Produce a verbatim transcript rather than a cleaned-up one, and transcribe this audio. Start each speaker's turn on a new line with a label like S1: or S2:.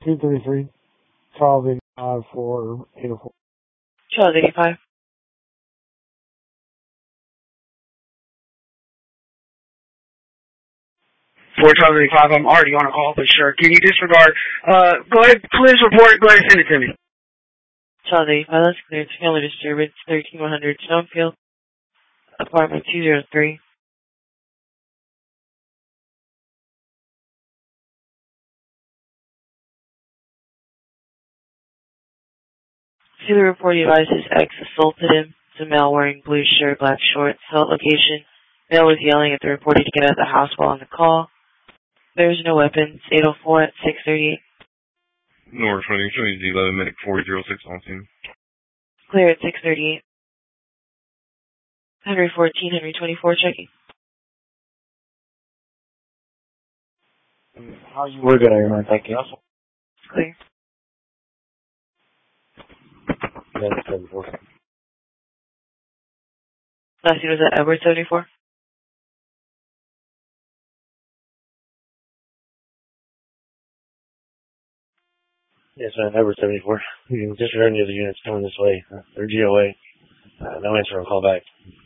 S1: two thirty-three, Charles eighty-five for eight oh four.
S2: Charles eighty-five.
S3: four Charles eighty-five, I'm already on a call, but sure. Can you disregard? Uh, go ahead, please report. Go ahead and send it to me.
S2: Charles eighty-five, that's cleared. Family disturbance, thirteen one hundred Stonefield, apartment two oh three. See the report, he advised his ex assaulted him. It's a male wearing blue shirt, black shorts. Felt location. Male was yelling at the reporter to get out of the house while on the call. There's no weapons. eight oh four at six thirty-eight.
S4: North twenty, twenty, eleven, minute four oh six on scene.
S2: Clear at six thirty-eight. Henry fourteen, Henry twenty-four, checking.
S1: How you were good, everyone. Thank you.
S2: Clear.
S1: That's seventy-four.
S2: Last name was at Edward seventy-four.
S1: Yes, man, Edward seventy-four. You can disregard any of the units coming this way. Uh, they're G O A. Uh, no answer, I'll call back.